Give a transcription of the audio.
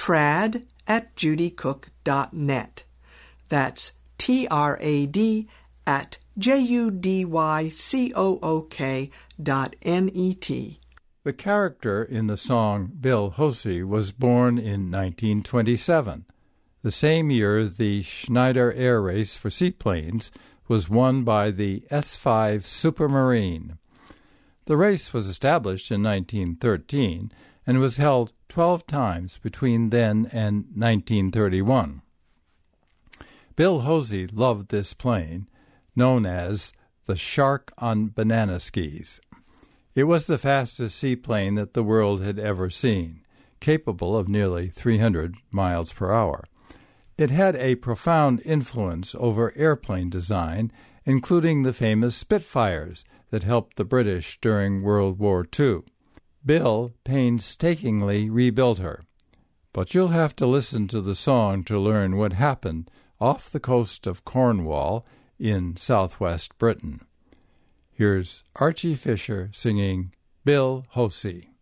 trad@judycook.net. That's TRAD@JUDYCOOK.net. The character in the song Bill Hosey was born in 1927, the same year the Schneider Air Race for seaplanes was won by the S-5 Supermarine. The race was established in 1913 and was held 12 times between then and 1931. Bill Hosey loved this plane, known as the Shark on Banana Skis. It was the fastest seaplane that the world had ever seen, capable of nearly 300 miles per hour. It had a profound influence over airplane design, including the famous Spitfires that helped the British during World War II. Bill painstakingly rebuilt her, but you'll have to listen to the song to learn what happened off the coast of Cornwall in southwest Britain. Here's Archie Fisher singing Bill Hosey.